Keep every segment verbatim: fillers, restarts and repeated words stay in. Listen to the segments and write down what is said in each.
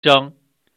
章。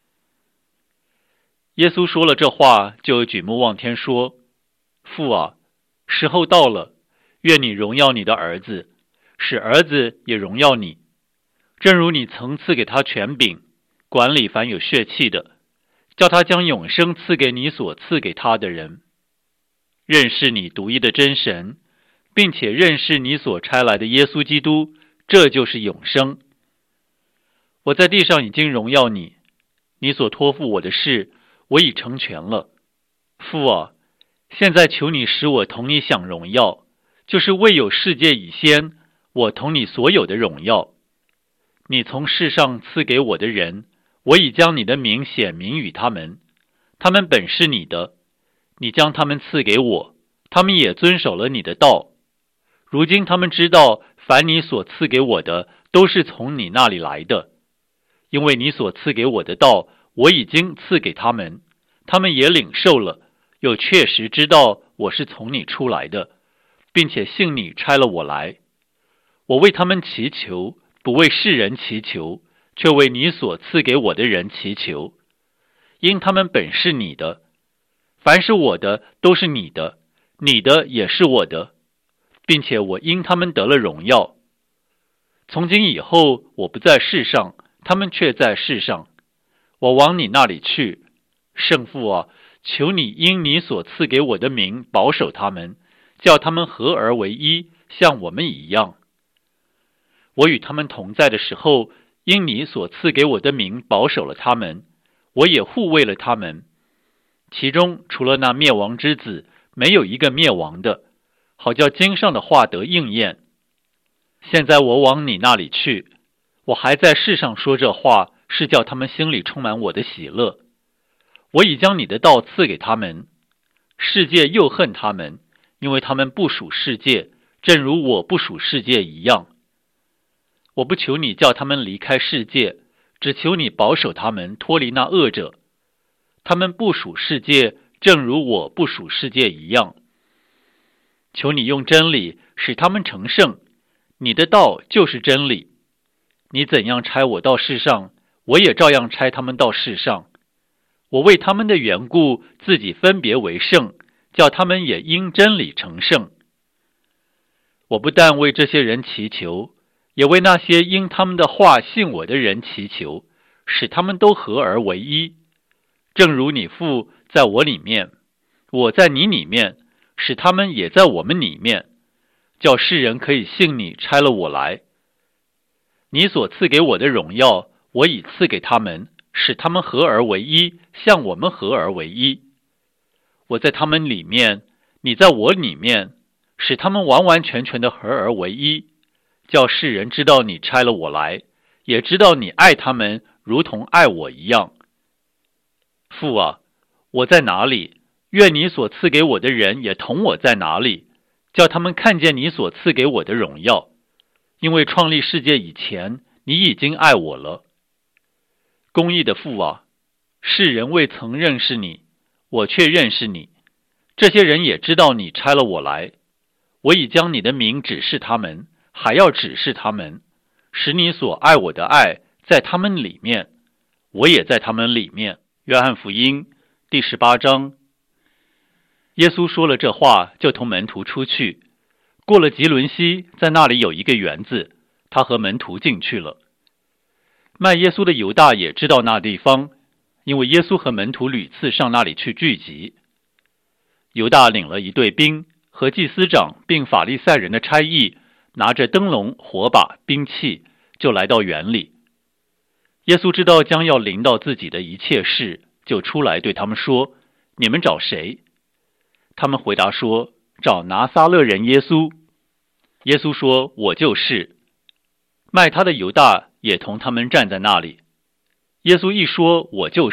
耶稣说了这话，就举目望天说：父啊，时候到了，愿你荣耀你的儿子，使儿子也荣耀你，正如你曾赐给他权柄，管理凡有血气的，叫他将永生赐给你所赐给他的人。认识你独一的真神，并且认识你所差来的耶稣基督，这就是永生。我在地上已经荣耀你，你所托付我的事，我已成全了。父啊，现在求你使我同你享荣耀，就是未有世界以先，我同你所有的荣耀。你从世上赐给我的人，我已将你的名显明与他们，他们本是你的，你将他们赐给我，他们也遵守了你的道。如今他们知道，凡你所赐给我的，都是从你那里来的。因为你所赐给我的道，我已经赐给他们，他们也领受了，又确实知道我是从你出来的，并且信你差了我来。我为他们祈求，不为世人祈求，却为你所赐给我的人祈求，因他们本是你的，凡是我的都是你的，你的也是我的，并且我因他们得了荣耀。从今以后，我不在世上，他们却在世上，我往你那里去。圣父啊，求你因你所赐给我的名保守他们，叫他们合而为一，像我们一样。我与他们同在的时候，因你所赐给我的名保守了他们，我也护卫了他们。其中除了那灭亡之子，没有一个灭亡的，好叫经上的话得应验。现在我往你那里去，我还在世上说这话，是叫他们心里充满我的喜乐。我已将你的道赐给他们，世界又恨他们，因为他们不属世界，正如我不属世界一样。我不求你叫他们离开世界，只求你保守他们脱离那恶者。他们不属世界，正如我不属世界一样。求你用真理使他们成圣，你的道就是真理。你怎样差我到世上，我也照样差他们到世上。我为他们的缘故，自己分别为圣，叫他们也因真理成圣。我不但为这些人祈求，也为那些因他们的话信我的人祈求，使他们都合而为一。正如你父在我里面，我在你里面，使他们也在我们里面，叫世人可以信你差了我来。你所赐给我的荣耀，我已赐给他们，使他们合而为一，像我们合而为一。我在他们里面，你在我里面，使他们完完全全的合而为一，叫世人知道你差了我来，也知道你爱他们如同爱我一样。父啊，我在哪里，愿你所赐给我的人也同我在哪里，叫他们看见你所赐给我的荣耀。因为创立世界以前，你已经爱我了。公义的父啊，世人未曾认识你，我却认识你。这些人也知道你差了我来。我已将你的名指示他们，还要指示他们，使你所爱我的爱在他们里面，我也在他们里面。约翰福音第十八章。耶稣说了这话，就同门徒出去，过了吉伦西，在那里有一个园子，他和门徒进去了。卖耶稣的犹大也知道那地方，因为耶稣和门徒屡次上那里去聚集。犹大领了一队兵，和祭司长并法利赛人的差役，拿着灯笼、火把、兵器，就来到园里。耶稣知道将要临到自己的一切事，就出来对他们说：你们找谁？他们回答说：找拿撒勒人耶稣。耶稣说：我就是。卖他的犹大也同他们站在那里。耶稣一说我就是，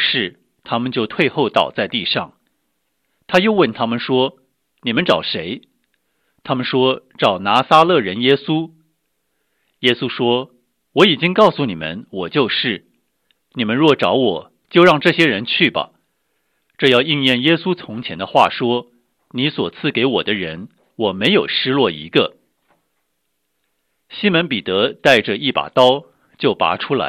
他们就退后倒在地上。他又问他们说：你们找谁？他们说：找拿撒勒人耶稣。耶稣说：我已经告诉你们，我就是。你们若找我，就让这些人去吧。这要应验耶稣从前的话说：你所赐给我的人，我没有失落一个。西门彼得带着一把刀，就拔出来，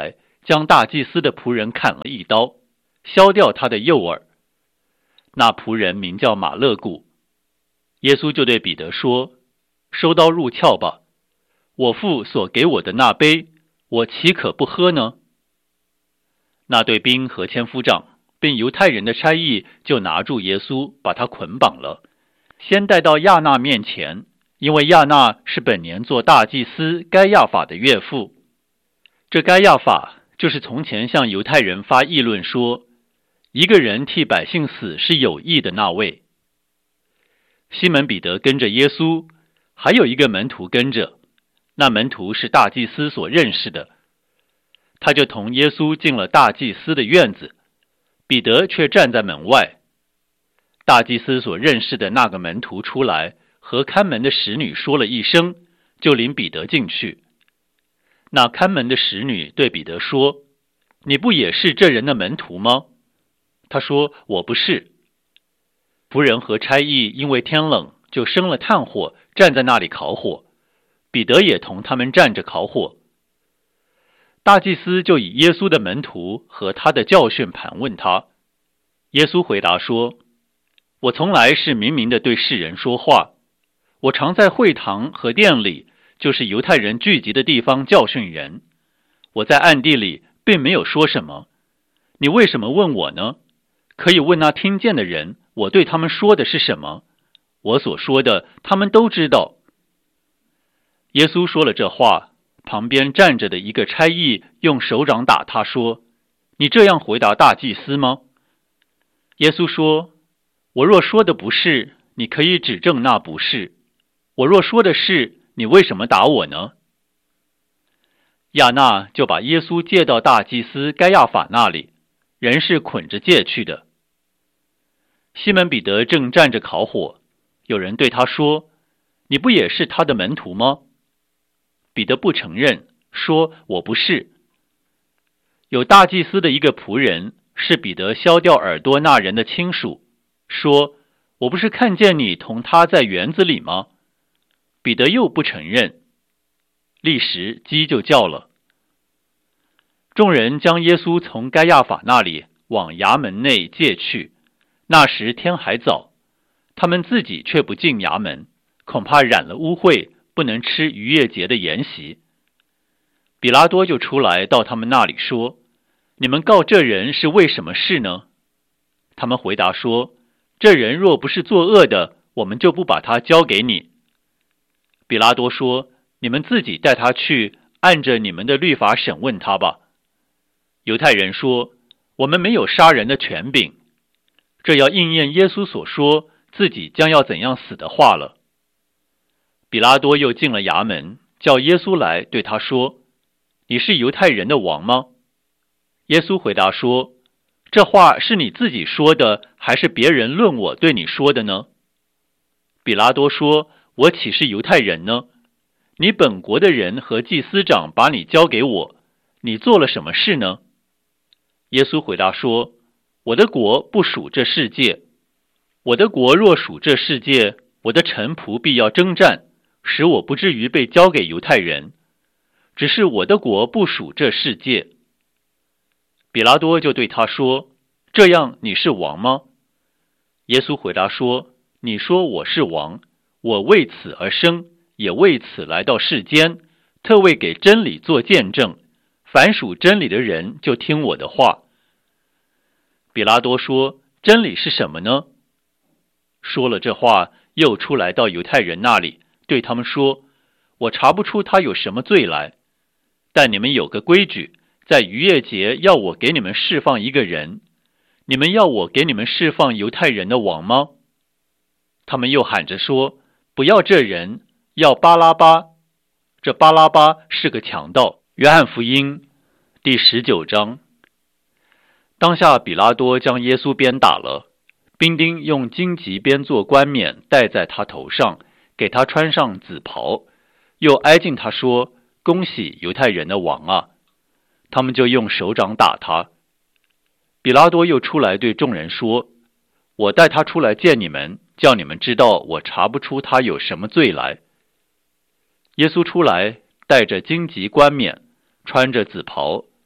将大祭司的仆人砍了一刀，削掉他的右耳。那仆人名叫马勒古。耶稣就对彼得说：收刀入鞘吧，我父所给我的那杯，我岂可不喝呢？那队兵和千夫长并犹太人的差役就拿住耶稣，把他捆绑了，先带到亚那面前，因为亚那是本年做大祭司该亚法的岳父。这该亚法就是从前向犹太人发议论说，一个人替百姓死是有益的那位。西门彼得跟着耶稣，还有一个门徒跟着，那门徒是大祭司所认识的。他就同耶稣进了大祭司的院子，彼得却站在门外。大祭司所认识的那个门徒出来，和看门的使女说了一声，就领彼得进去。那看门的使女对彼得说：你不也是这人的门徒吗？他说：我不是。仆人和差役因为天冷，就生了炭火，站在那里烤火。彼得也同他们站着烤火。大祭司就以耶稣的门徒和他的教训盘问他。耶稣回答说：我从来是明明的对世人说话，我常在会堂和殿里，就是犹太人聚集的地方教训人。我在暗地里并没有说什么。你为什么问我呢？可以问那听见的人，我对他们说的是什么？我所说的，他们都知道。耶稣说了这话，旁边站着的一个差役用手掌打他说：你这样回答大祭司吗？耶稣说：我若说的不是，你可以指证那不是；我若说的是，你为什么打我呢？亚那就把耶稣借到大祭司该亚法那里，人是捆着借去的。西门彼得正站着烤火，有人对他说：你不也是他的门徒吗？彼得不承认，说：我不是。有大祭司的一个仆人，是彼得削掉耳朵那人的亲属，说：我不是看见你同他在园子里吗？彼得又不承认。立时鸡就叫了。众人将耶稣从该亚法那里往衙门内借去，那时天还早，他们自己却不进衙门，恐怕染了污秽，不能吃逾越节的筵席。比拉多就出来到他们那里说：你们告这人是为什么事呢？他们回答说：这人若不是作恶的，我们就不把他交给你。比拉多说：你们自己带他去，按着你们的律法审问他吧。犹太人说：我们没有杀人的权柄。这要应验耶稣所说自己将要怎样死的话了。比拉多又进了衙门，叫耶稣来，对他说：你是犹太人的王吗？耶稣回答说：这话是你自己说的，还是别人论我对你说的呢？比拉多说：我岂是犹太人呢？你本国的人和祭司长把你交给我，你做了什么事呢？耶稣回答说：我的国不属这世界。我的国若属这世界，我的臣仆必要征战，使我不至于被交给犹太人。只是我的国不属这世界。比拉多就对他说：这样你是王吗？耶稣回答说：你说我是王，我为此而生，也为此来到世间，特为给真理做见证。凡属真理的人就听我的话。比拉多说：真理是什么呢？说了这话，又出来到犹太人那里，对他们说：我查不出他有什么罪来，但你们有个规矩，在逾越节要我给你们释放一个人，你们要我给你们释放犹太人的王吗？他们又喊着说：不要这人，要巴拉巴。这巴拉巴是个强盗。约翰福音第十九章。当下比拉多将耶稣鞭打了，兵丁用荆棘编做冠冕戴在他头上，给他穿上紫袍，又挨近他说：恭喜犹太人的王啊！他们就用手掌打他。比拉多又出来对众人说：我带他出来见你们，叫你们知道我查不出他有什么罪来。耶稣出来，戴着荆棘冠冕，穿着紫袍。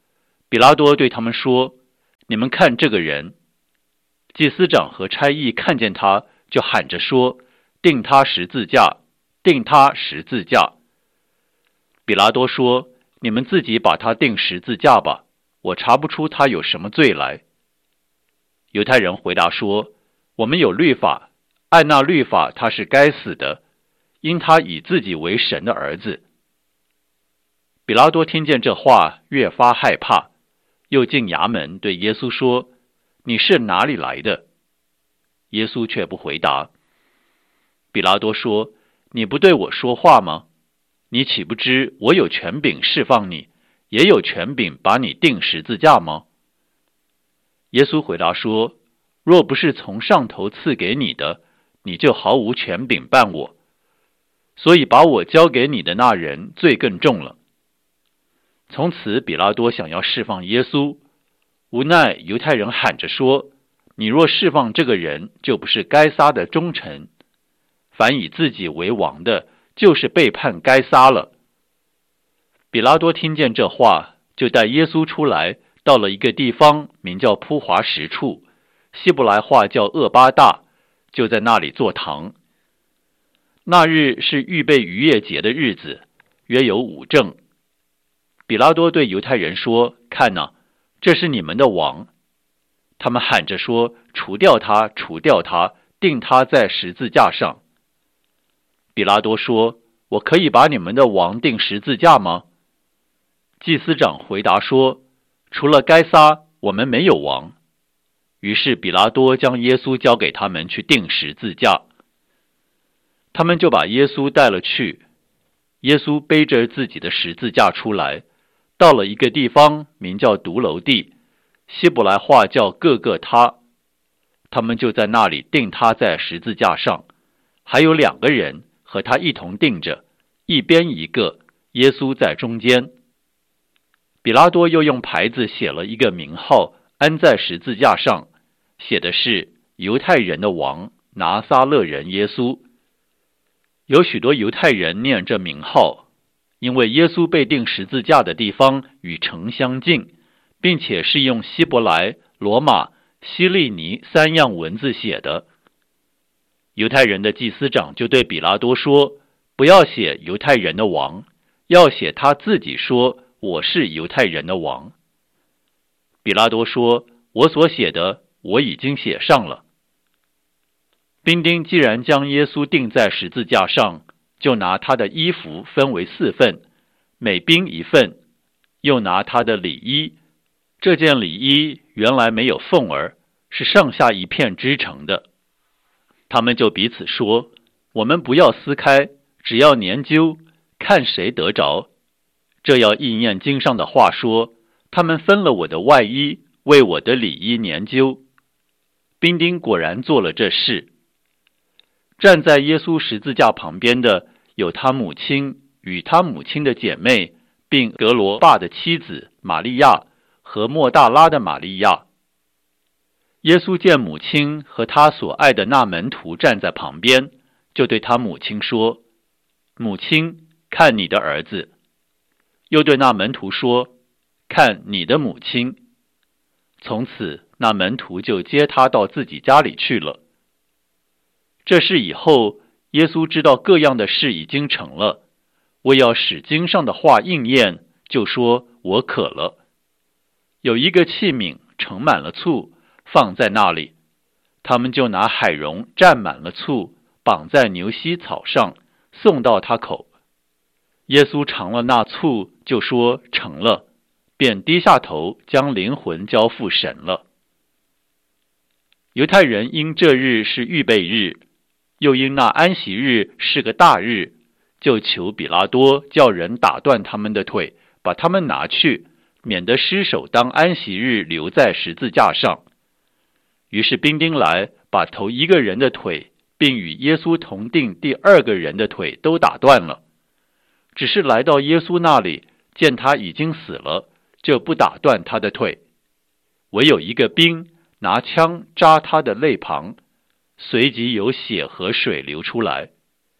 比拉多对他们说：“你们看这个人。”祭司长和差役看见他，就喊着说：“钉他十字架，钉他十字架。”比拉多说：“你们自己把他钉十字架吧，我查不出他有什么罪来。”犹太人回答说：“我们有律法，按那律法他是该死的，因他以自己为神的儿子。”比拉多听见这话，越发害怕，又进衙门对耶稣说：“你是哪里来的？”耶稣却不回答。比拉多说：“你不对我说话吗？你岂不知我有权柄释放你，也有权柄把你钉十字架吗？”耶稣回答说：“若不是从上头赐给你的，你就毫无权柄办我。所以把我交给你的那人罪更重了。”从此比拉多想要释放耶稣，无奈犹太人喊着说：“你若释放这个人，就不是该撒的忠臣。凡以自己为王的，就是背叛该撒了。”比拉多听见这话，就带耶稣出来，到了一个地方，名叫铺华石处，希伯来话叫厄巴大，就在那里坐堂。那日是预备逾越节的日子，约有五正。比拉多对犹太人说：“看哪，这是你们的王。”他们喊着说：“除掉他，除掉他，钉他在十字架上。”比拉多说：“我可以把你们的王钉十字架吗？”祭司长回答说：“除了该撒，我们没有王。”于是比拉多将耶稣交给他们去钉十字架。他们就把耶稣带了去。耶稣背着自己的十字架出来，到了一个地方，名叫独楼地，希伯来话叫各各他。他们就在那里钉他在十字架上，还有两个人和他一同钉着，一边一个，耶稣在中间。比拉多又用牌子写了一个名号，安在十字架上，写的是犹太人的王，拿撒勒人耶稣。有许多犹太人念这名号，因为耶稣被钉十字架的地方与城相近，并且是用希伯来、罗马、希利尼三样文字写的。犹太人的祭司长就对比拉多说：“不要写犹太人的王，要写他自己说我是犹太人的王。”比拉多说：“我所写的我已经写上了。”兵丁既然将耶稣钉在十字架上，就拿他的衣服分为四份，每兵一份，又拿他的里衣。这件里衣原来没有缝儿，是上下一片织成的。他们就彼此说：“我们不要撕开，只要研究，看谁得着。”这要应验经上的话说：“他们分了我的外衣，为我的里衣研究。”兵丁果然做了这事。站在耶稣十字架旁边的有他母亲与他母亲的姐妹，并格罗巴的妻子玛利亚和莫大拉的玛利亚。耶稣见母亲和他所爱的那门徒站在旁边，就对他母亲说：“母亲，看你的儿子。”又对那门徒说：“看你的母亲。”从此那门徒就接他到自己家里去了。这事以后，耶稣知道各样的事已经成了，为要使经上的话应验，就说：“我渴了。”有一个器皿盛满了醋，放在那里，他们就拿海蓉蘸满了醋，绑在牛膝草上，送到他口。耶稣尝了那醋，就说：“成了。”便低下头，将灵魂交付神了。犹太人因这日是预备日，又因那安息日是个大日，就求比拉多叫人打断他们的腿，把他们拿去，免得尸首当安息日留在十字架上。于是兵丁来，把头一个人的腿，并与耶稣同钉第二个人的腿都打断了。只是来到耶稣那里，见他已经死了，就不打断他的腿。唯有一个兵拿枪扎他的肋旁，随即有血和水流出来。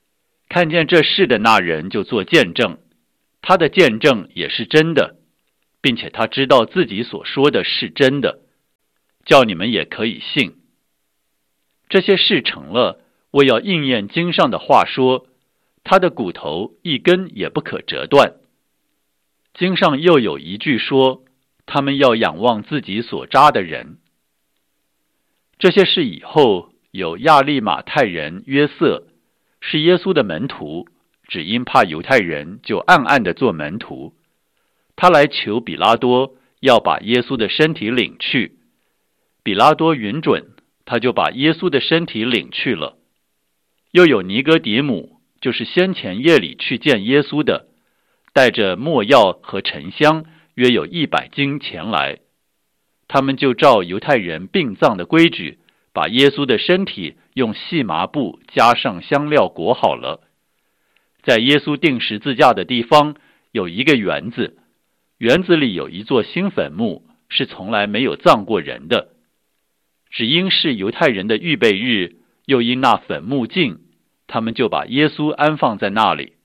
看见这事的那人就做见证，他的见证也是真的， 并且他知道自己所说的是真的，叫你们也可以信。这些事成了，为要应验经上的话说，他的骨头一根也不可折断。经上又有一句说，他们要仰望自己所扎的人。这些事以后，有亚利马太人约瑟，是耶稣的门徒，只因怕犹太人，就暗暗地做门徒。他来求比拉多，要把耶稣的身体领去。比拉多允准，他就把耶稣的身体领去了。又有尼哥底母，就是先前夜里去见耶稣的，带着没药和沉香，约有一百斤前来。他们就照犹太人殡葬的规矩，把耶稣的身体用细麻布加上香料裹好了。在耶稣钉十字架的地方有一个园子，园子里有一座新坟墓，是从来没有葬过人的。只因是犹太人的预备日，又因那坟墓近，他们就把耶稣安放在那里。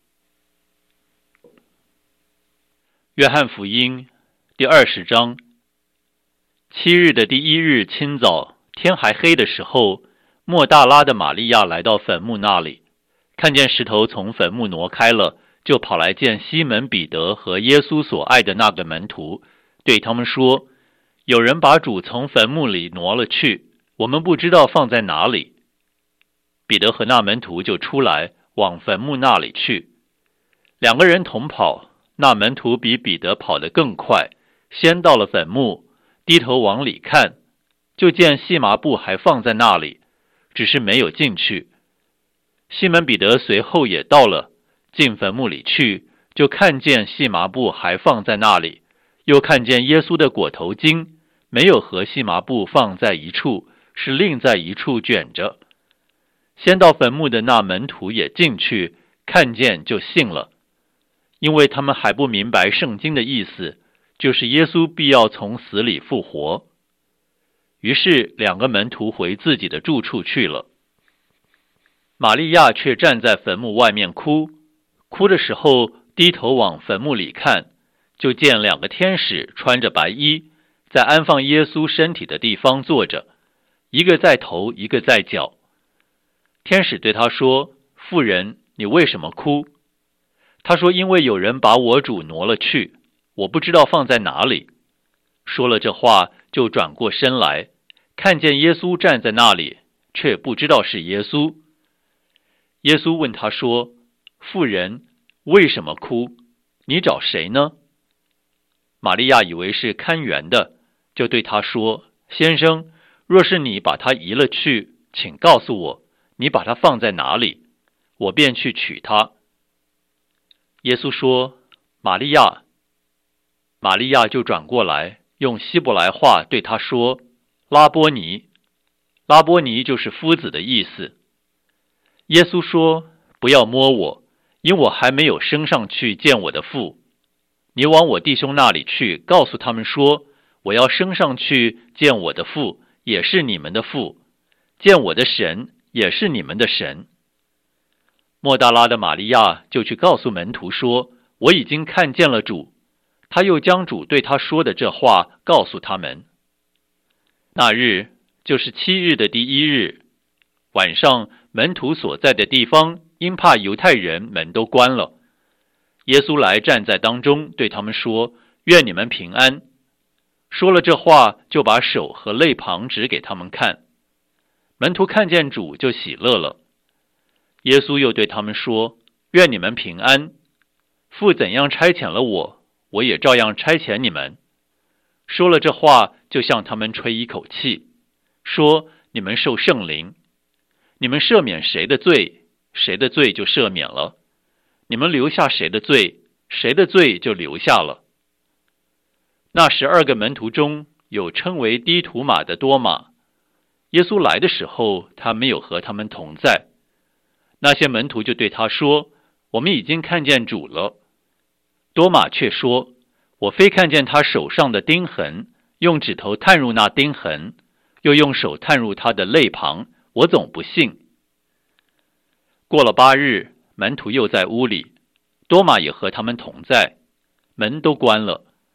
约翰福音第二十章。七日的第一日清早，天还黑的时候，莫大拉的玛利亚来到坟墓那里，看见石头从坟墓挪开了，就跑来见西门彼得和耶稣所爱的那个门徒，对他们说，有人把主从坟墓里挪了去，我们不知道放在哪里。彼得和那门徒就出来，往坟墓那里去。两个人同跑，那门徒比彼得跑得更快，先到了坟墓，低头往里看，就见细麻布还放在那里，只是没有进去。西门彼得随后也到了，进坟墓里去，就看见细麻布还放在那里，又看见耶稣的裹头巾没有和细麻布放在一处，是另在一处卷着。先到坟墓的那门徒也进去，看见就信了，因为他们还不明白圣经的意思，就是耶稣必要从死里复活。于是两个门徒回自己的住处去了。玛利亚却站在坟墓外面哭，哭的时候低头往坟墓里看，就见两个天使穿着白衣，在安放耶稣身体的地方坐着，一个在头，一个在脚。天使对他说，妇人，你为什么哭？他说，因为有人把我主挪了去，我不知道放在哪里。说了这话，就转过身来，看见耶稣站在那里，却不知道是耶稣。耶稣问他说，妇人，为什么哭？你找谁呢？玛利亚以为是看园的，就对他说，先生，若是你把他移了去，请告诉我，你把他放在哪里，我便去取他。耶稣说，玛利亚。玛利亚就转过来，用希伯来话对他说，拉波尼。拉波尼就是夫子的意思。耶稣说，不要摸我，因我还没有升上去见我的父。你往我弟兄那里去，告诉他们说，我要升上去见我的父，也是你们的父，见我的神，也是你们的神。莫大拉的玛利亚就去告诉门徒说，我已经看见了主。他又将主对他说的这话告诉他们。那日就是七日的第一日晚上，门徒所在的地方因怕犹太人，门都关了。耶稣来站在当中，对他们说，愿你们平安。说了这话，就把手和肋旁指给他们看。门徒看见主就喜乐了。耶稣又对他们说，愿你们平安。父怎样差遣了我，我也照样差遣你们。说了这话，就向他们吹一口气，说，你们受圣灵。你们赦免谁的罪，谁的罪就赦免了；你们留下谁的罪，谁的罪就留下了。那十二个门徒中有称为低土马的多马，耶稣来的时候，他没有和他们同在。那些门徒就对他说，我们已经看见主了。多马却说，我非看见他手上的钉痕，用指头探入那钉痕，又用手探入他的肋旁，我总不信。过了八日，门徒又在屋里，多马也和他们同在，门都关了。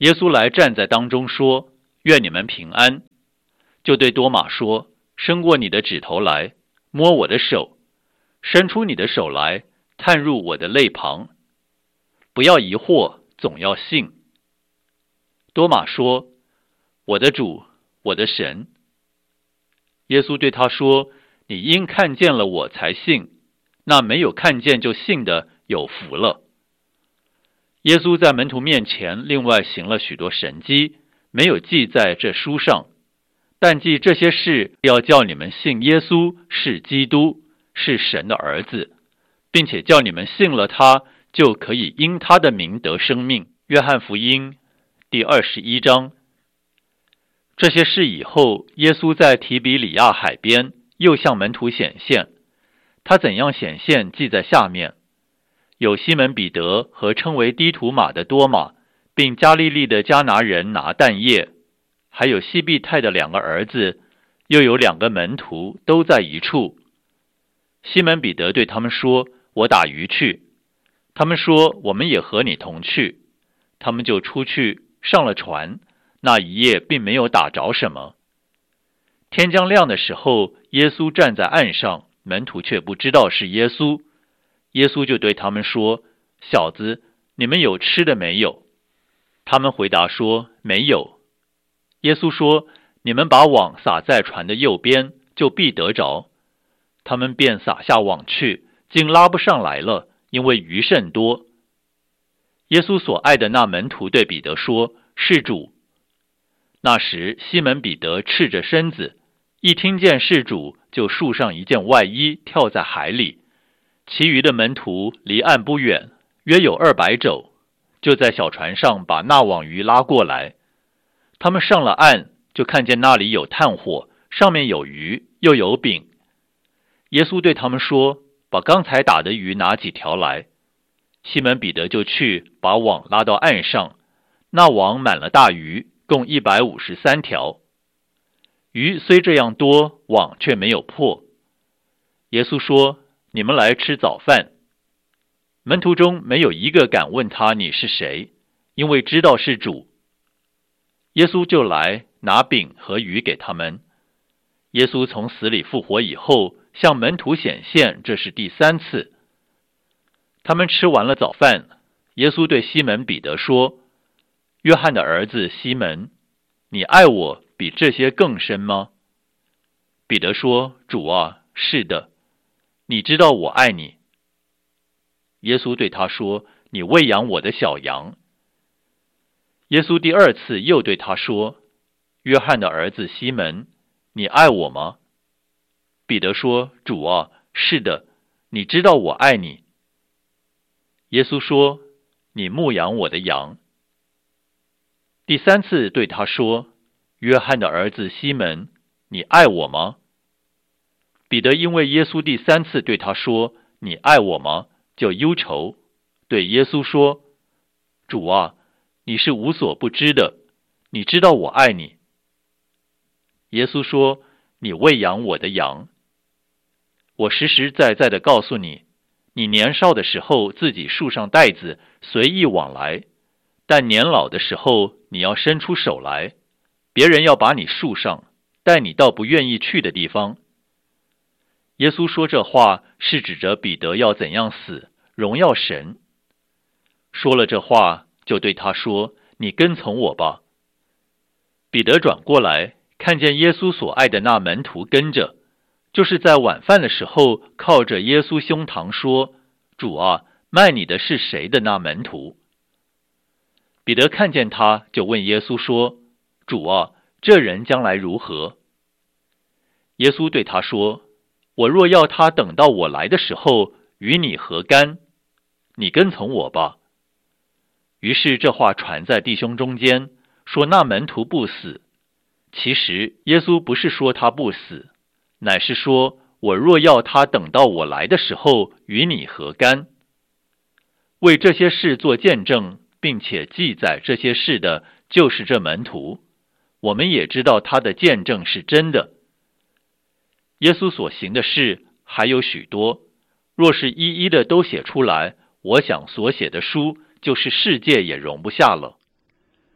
耶稣来站在当中说：愿你们平安。就对多马说：伸过你的指头来，摸我的手，伸出你的手来，探入我的肋旁。不要疑惑，总要信。多马说：我的主，我的神。耶稣对他说：你因看见了我才信，那没有看见就信的有福了。耶稣在门徒面前另外行了许多神迹，没有记在这书上，但记这些事要叫你们信耶稣是基督，是神的儿子，并且叫你们信了他，就可以因他的名得生命。约翰福音第二十一章。这些事以后，耶稣在提比里亚海边又向门徒显现，他怎样显现记在下面。有西门彼得和称为低土马的多马，并加利利的迦拿人拿但业，还有西庇太的两个儿子，又有两个门徒都在一处。西门彼得对他们说：我打鱼去。他们说：我们也和你同去。他们就出去上了船，那一夜并没有打着什么。天将亮的时候，耶稣站在岸上，门徒却不知道是耶稣。耶稣就对他们说：小子，你们有吃的没有？他们回答说：没有。耶稣说：你们把网撒在船的右边，就必得着。他们便撒下网去，竟拉不上来了，因为鱼甚多。耶稣所爱的那门徒对彼得说：是主。那时西门彼得赤着身子，一听见是主，就束上一件外衣，跳在海里。其余的门徒离岸不远，约有二百肘，就在小船上把那网鱼拉过来。他们上了岸，就看见那里有炭火，上面有鱼，又有饼。耶稣对他们说：把刚才打的鱼拿几条来。西门彼得就去把网拉到岸上，那网满了大鱼，共一百五十三条。鱼虽这样多，网却没有破。耶稣说：你们来吃早饭。门徒中没有一个敢问他你是谁，因为知道是主。耶稣就来拿饼和鱼给他们。耶稣从死里复活以后，向门徒显现，这是第三次。他们吃完了早饭，耶稣对西门彼得说：约翰的儿子西门，你爱我比这些更深吗？彼得说：主啊，是的，你知道我爱你。耶稣对他说：你喂养我的小羊。耶稣第二次又对他说：约翰的儿子西门，你爱我吗？彼得说：主啊，是的，你知道我爱你。耶稣说：你牧养我的羊。第三次对他说：约翰的儿子西门，你爱我吗？彼得因为耶稣第三次对他说：你爱我吗？就忧愁，对耶稣说：主啊，你是无所不知的，你知道我爱你。耶稣说：你喂养我的羊。我实实在在地告诉你，你年少的时候自己束上带子，随意往来，但年老的时候你要伸出手来，别人要把你束上，带你到不愿意去的地方。耶稣说这话是指着彼得要怎样死，荣耀神。说了这话，就对他说：你跟从我吧。彼得转过来，看见耶稣所爱的那门徒跟着，就是在晚饭的时候靠着耶稣胸膛说：主啊，卖你的是谁的那门徒。彼得看见他，就问耶稣说：主啊，这人将来如何？耶稣对他说：我若要他等到我来的时候，与你何干？你跟从我吧。于是这话传在弟兄中间，说那门徒不死。其实耶稣不是说他不死，乃是说我若要他等到我来的时候，与你何干？为这些事做见证，并且记载这些事的，就是这门徒。我们也知道他的见证是真的。耶稣所行的事还有许多，若是一一的都写出来，我想所写的书就是世界也容不下了。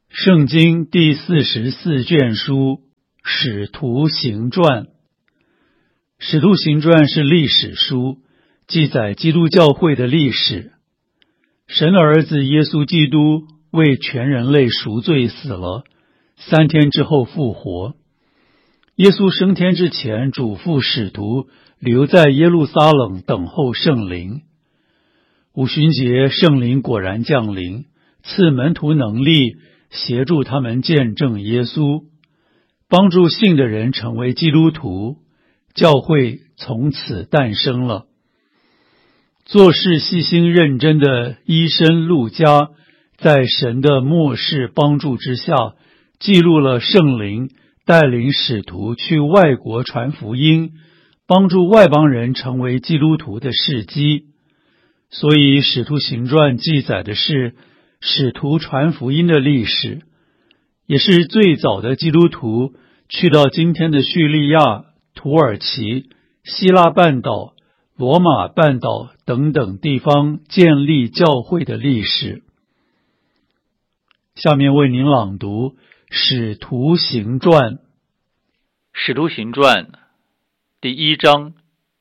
圣经第四十四卷书，使徒行传。使徒行传是历史书，记载基督教会的历史。神的儿子耶稣基督为全人类赎罪死了，三天之后复活。耶稣升天之前嘱咐使徒留在耶路撒冷等候圣灵。五旬节，圣灵果然降临，赐门徒能力，协助他们见证耶稣，帮助信的人成为基督徒，教会从此诞生了。做事细心认真的医生路加，在神的默示帮助之下，记录了圣灵带领使徒去外国传福音，帮助外邦人成为基督徒的事迹。所以使徒行传记载的是使徒传福音的历史，也是最早的基督徒去到今天的叙利亚、土耳其、希腊半岛、罗马半岛等等地方建立教会的历史。下面为您朗读使徒行传。 使徒行传第一章。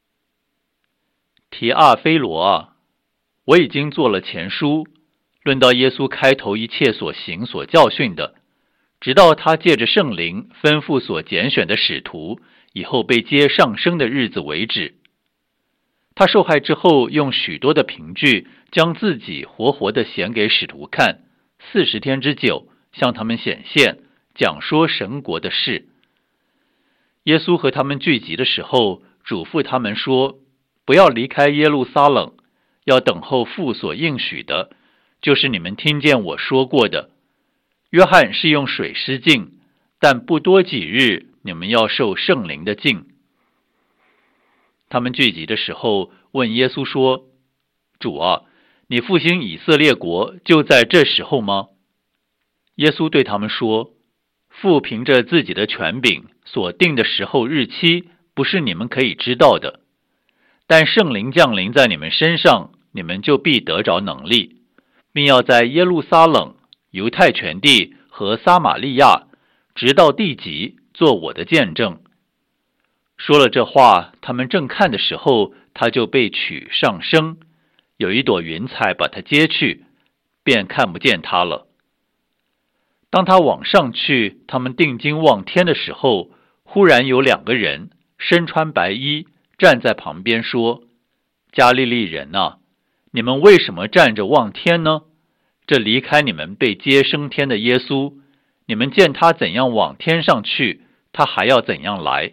提阿非罗啊，我已经做了前书，论到耶稣开头一切所行所教训的，直到他借着圣灵吩咐所拣选的使徒以后被接上升的日子为止。他受害之后，用许多的凭据将自己活活地显给使徒看，四十天之久，向他们显现，讲说神国的事。耶稣和他们聚集的时候，嘱咐他们说，不要离开耶路撒冷，要等候父所应许的，就是你们听见我说过的。约翰是用水施浸，但不多几日，你们要受圣灵的浸。他们聚集的时候，问耶稣说，主啊，你复兴以色列国就在这时候吗？耶稣对他们说，父凭着自己的权柄所定的时候日期，不是你们可以知道的。但圣灵降临在你们身上，你们就必得着能力，并要在耶路撒冷、犹太全地和撒玛利亚，直到地极，做我的见证。说了这话，他们正看的时候，他就被取上升，有一朵云彩把他接去，便看不见他了。当他往上去，他们定睛望天的时候，忽然有两个人身穿白衣，站在旁边说，加利利人啊，你们为什么站着望天呢？这离开你们被接升天的耶稣，你们见他怎样往天上去，他还要怎样来。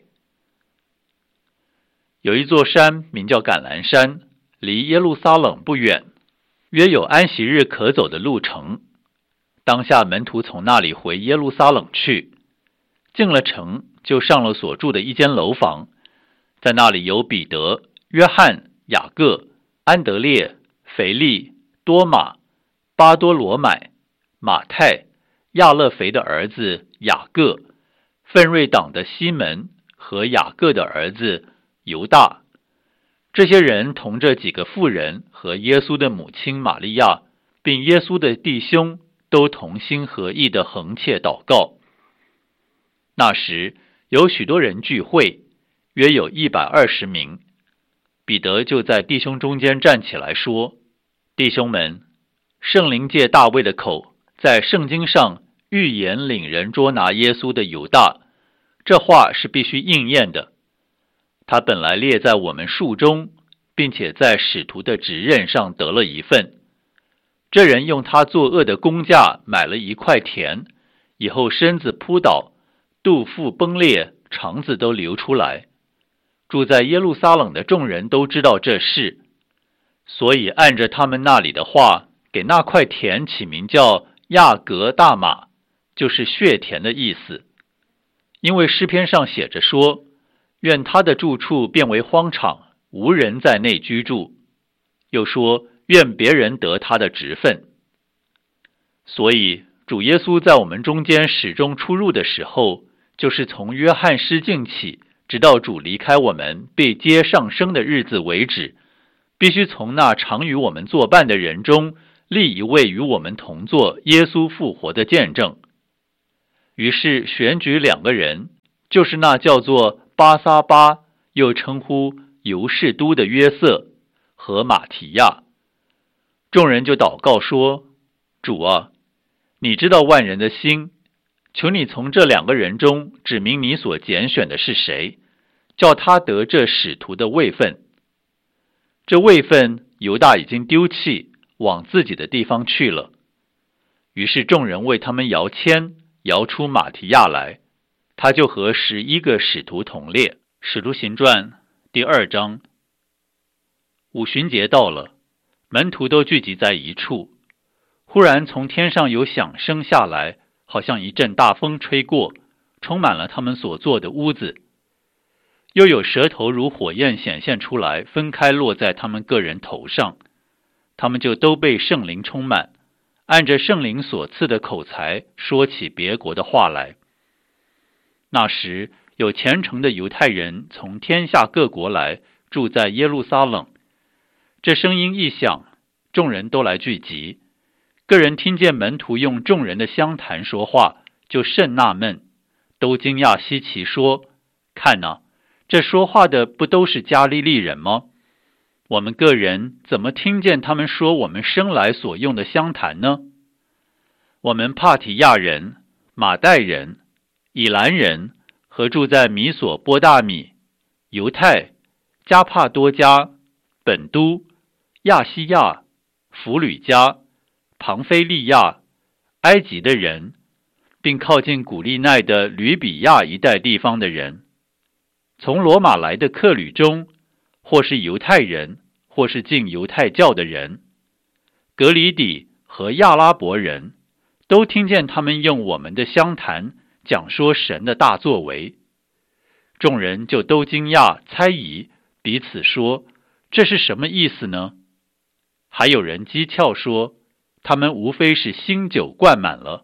有一座山名叫橄榄山，离耶路撒冷不远，约有安息日可走的路程。当下门徒从那里回耶路撒冷去，进了城，就上了所住的一间楼房，在那里有彼得、约翰、雅各、安德烈、腓利、多马、巴多罗买、马太、亚勒腓的儿子雅各、奋锐党的西门和雅各的儿子犹大。这些人同这几个妇人和耶稣的母亲玛利亚，并耶稣的弟兄，都同心合意地横切祷告。那时有许多人聚会，约有一百二十名。彼得就在弟兄中间站起来说，弟兄们，圣灵借大卫的口，在圣经上预言领人捉拿耶稣的犹大，这话是必须应验的。他本来列在我们数中，并且在使徒的职任上得了一份。这人用他作恶的工价买了一块田，以后身子扑倒，肚腹崩裂，肠子都流出来。住在耶路撒冷的众人都知道这事，所以按着他们那里的话，给那块田起名叫亚格大马，就是血田的意思。因为诗篇上写着说，愿他的住处变为荒场，无人在内居住。又说，愿别人得他的职分。所以主耶稣在我们中间始终出入的时候，就是从约翰施浸起，直到主离开我们被接上升的日子为止，必须从那常与我们作伴的人中立一位与我们同作耶稣复活的见证。 于是选举两个人，就是那叫做巴撒巴，又称呼犹士都的约瑟和马提亚。众人就祷告说：主啊，你知道万人的心，求你从这两个人中指明你所拣选的是谁，叫他得这使徒的位分。这位分犹大已经丢弃，往自己的地方去了。于是众人为他们摇签，摇出马提亚来，他就和十一个使徒同列。使徒行传第二章。五旬节到了，门徒都聚集在一处。忽然从天上有响声下来，好像一阵大风吹过，充满了他们所坐的屋子。又有舌头如火焰显现出来，分开落在他们个人头上。他们就都被圣灵充满，按着圣灵所赐的口才说起别国的话来。那时有虔诚的犹太人从天下各国来，住在耶路撒冷。这声音一响，众人都来聚集。个人听见门徒用众人的相谈说话，就甚纳闷，都惊讶稀奇，说：看哪，这说话的不都是加利利人吗？我们个人怎么听见他们说我们生来所用的相谈呢？我们帕提亚人、马代人、以兰人和住在米索波大米、犹太、加帕多家、本都、亚西亚、弗吕家、庞菲利亚、埃及的人，并靠近古利奈的吕比亚一带地方的人，从罗马来的客旅中，或是犹太人，或是进犹太教的人，格里底和亚拉伯人，都听见他们用我们的相谈讲说神的大作为。众人就都惊讶猜疑，彼此说：这是什么意思呢？还有人讥诮说，他们无非是新酒灌满了。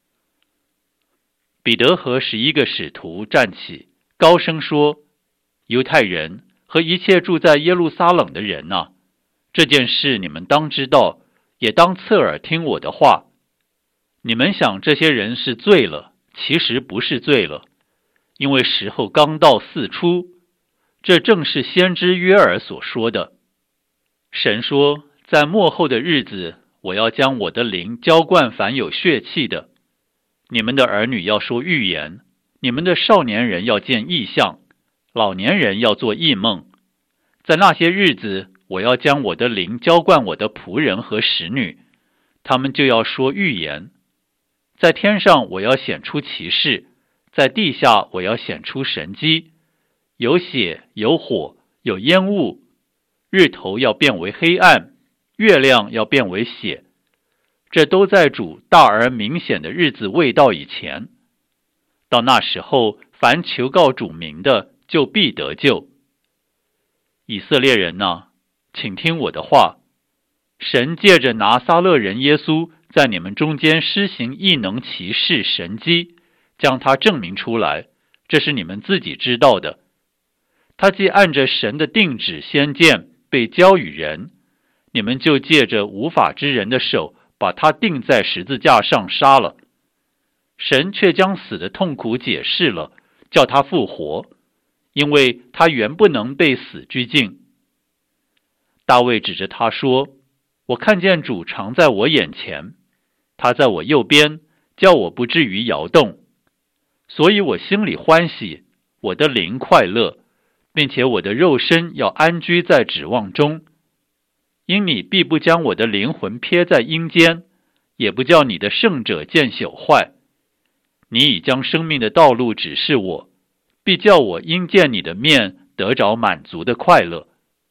彼得和十一个使徒站起，高声说：犹太人和一切住在耶路撒冷的人啊，这件事你们当知道，也当侧耳听我的话。你们想这些人是醉了，其实不是醉了，因为时候刚到巳初，这正是先知约珥所说的。神说，在末后的日子，我要将我的灵浇灌凡有血气的。你们的儿女要说预言，你们的少年人要见异象，老年人要做异梦。在那些日子，我要将我的灵浇灌我的仆人和使女，他们就要说预言。在天上我要显出奇事，在地下我要显出神迹，有血，有火，有烟雾，日头要变为黑暗，月亮要变为血。这都在主大而明显的日子未到以前。到那时候，凡求告主名的，就必得救。以色列人哪，请听我的话。神借着拿撒勒人耶稣在你们中间施行异能奇事神迹，将他证明出来，这是你们自己知道的。他既按着神的定旨先见被交与人，你们就借着无法之人的手把他钉在十字架上杀了。神却将死的痛苦解释了，叫他复活，因为他原不能被死拘禁。大卫指着他说：我看见主常在我眼前，他在我右边，叫我不至于摇动。所以我心里欢喜，我的灵快乐，并且我的肉身要安居在指望中。因你必不将我的灵魂撇在阴间，也不叫你的圣者见朽坏。你已将生命的道路指示我，必叫我因见你的面得着满足的快乐。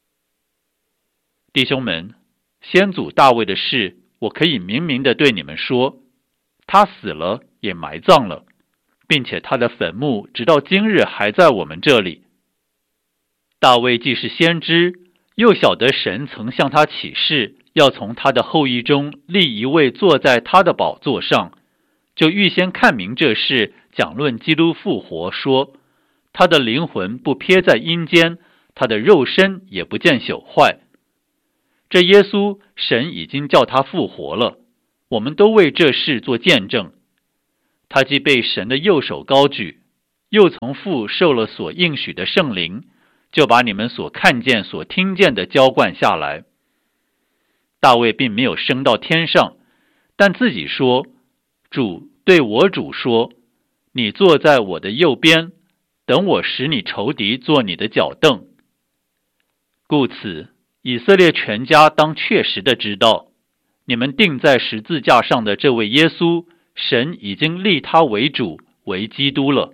弟兄们，先祖大卫的事，我可以明明地对你们说，他死了也埋葬了，并且他的坟墓直到今日还在我们这里。大卫既是先知，又晓得神曾向他起誓，要从他的后裔中立一位坐在他的宝座上，就预先看明这事，讲论基督复活，说他的灵魂不撇在阴间，他的肉身也不见朽坏。这耶稣，神已经叫他复活了，我们都为这事做见证。 他既被神的右手高举，又从父受了所应许的圣灵，就把你们所看见所听见的浇灌下来。大卫并没有升到天上，但自己说，主对我主说，你坐在我的右边，等我使你仇敌做你的脚凳。故此，以色列全家当确实的知道，你们钉在十字架上的这位耶稣，神已经立他为主，为基督了。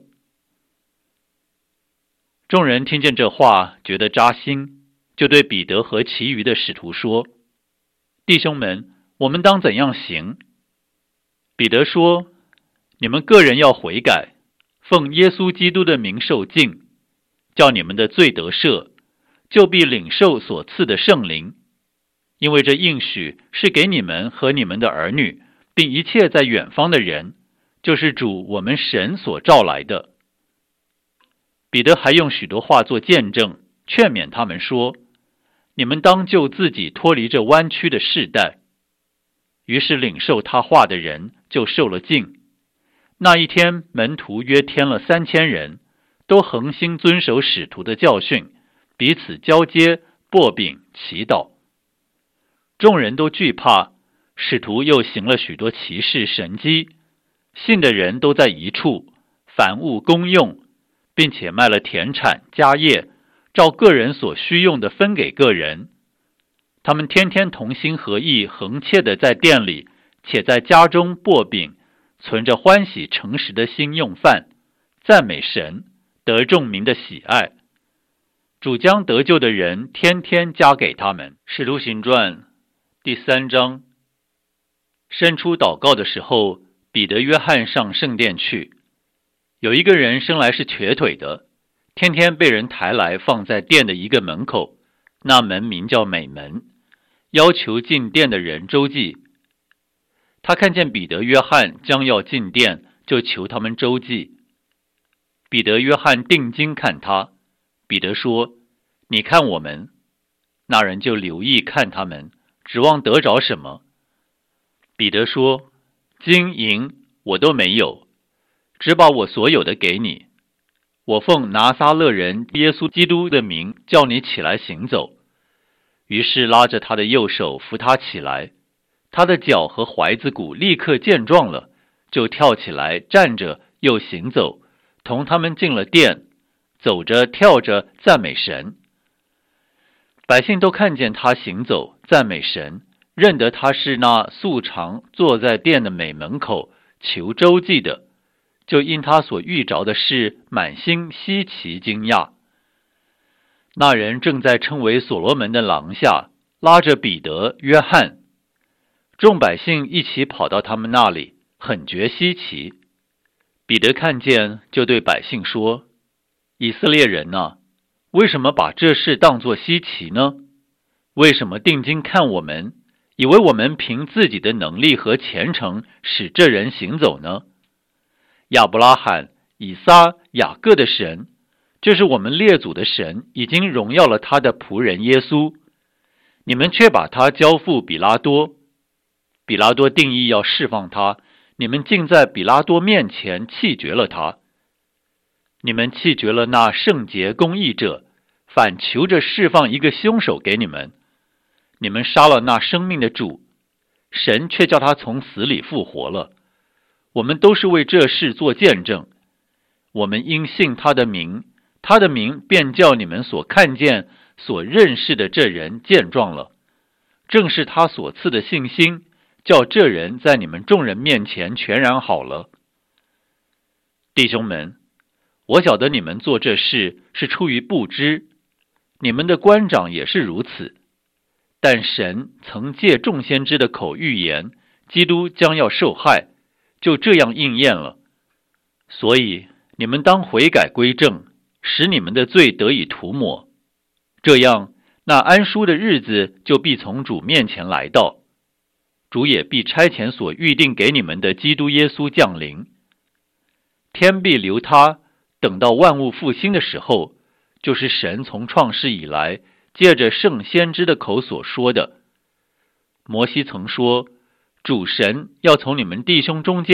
众人听见这话，觉得扎心，就对彼得和其余的使徒说，弟兄们，我们当怎样行？彼得说，你们个人要悔改，奉耶稣基督的名受浸，叫你们的罪得赦，就必领受所赐的圣灵。因为这应许是给你们和你们的儿女，并一切在远方的人，就是主我们神所召来的。彼得还用许多话做见证，劝勉他们说，你们当救自己脱离这弯曲的世代。于是领受他话的人就受了浸。那一天，门徒约添了三千人，都恒心遵守使徒的教训，彼此交接，擘饼，祈祷。众人都惧怕，使徒又行了许多奇事神迹，信的人都在一处，凡物公用，并且卖了田产家业，照个人所需用的分给个人。他们天天同心合意，恒切的在店里，且在家中擘饼，存着欢喜诚实的心用饭，赞美神，得众民的喜爱。主将得救的人天天加给他们。使徒行传第三章。伸出祷告的时候，彼得、约翰上圣殿去。有一个人生来是瘸腿的，天天被人抬来放在殿的一个门口，那门名叫美门，要求进殿的人周济。他看见彼得、约翰将要进殿，就求他们周济。彼得、约翰定睛看他，彼得说，你看我们。那人就留意看他们，指望得着什么。彼得说，金银我都没有，只把我所有的给你。我奉拿撒勒人耶稣基督的名叫你起来行走。于是拉着他的右手扶他起来，他的脚和踝子骨立刻健壮了，就跳起来站着又行走，同他们进了殿，走着跳着赞美神。百姓都看见他行走赞美神，认得他是那素常坐在殿的美门口求周济的，就因他所遇着的事满心稀奇惊讶。那人正在称为所罗门的廊下，拉着彼得、约翰。众百姓一起跑到他们那里，很觉稀奇。彼得看见，就对百姓说，以色列人啊，为什么把这事当作稀奇呢？为什么定睛看我们，以为我们凭自己的能力和虔诚使这人行走呢？亚伯拉罕、以撒、雅各的神，就是我们列祖的神，已经荣耀了他的仆人耶稣。你们却把他交付比拉多。比拉多定义要释放他，你们竟在比拉多面前弃绝了他。你们弃绝了那圣洁公义者，反求着释放一个凶手给你们。你们杀了那生命的主，神却叫他从死里复活了。我们都是为这事做见证。我们因信他的名，他的名便叫你们所看见、所认识的这人健壮了。正是他所赐的信心，叫这人在你们众人面前全然好了。弟兄们，我晓得你们做这事是出于不知，你们的官长也是如此。但神曾借众先知的口预言，基督将要受害，就这样应验了。所以你们当悔改归正，使你们的罪得以涂抹。这样，那安舒的日子就必从主面前来到。主也必差遣所预定给你们的基督耶稣降临。天必留他，等到万物复兴的时候，就是神从创世以来借着圣先知的口所说的。摩西曾说，主神要从你们弟兄中间